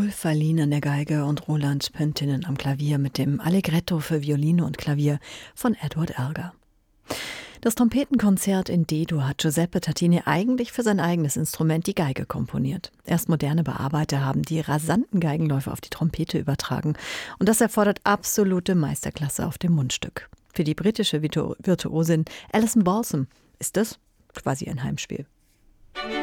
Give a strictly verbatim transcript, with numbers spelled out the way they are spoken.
Ulf Wallin an der Geige und Roland Pöntinen am Klavier mit dem Allegretto für Violine und Klavier von Edward Elgar. Das Trompetenkonzert in D-Dur hat Giuseppe Tartini eigentlich für sein eigenes Instrument, die Geige, komponiert. Erst moderne Bearbeiter haben die rasanten Geigenläufe auf die Trompete übertragen. Und das erfordert absolute Meisterklasse auf dem Mundstück. Für die britische Virtu- Virtuosin Alison Balsom ist das quasi ein Heimspiel.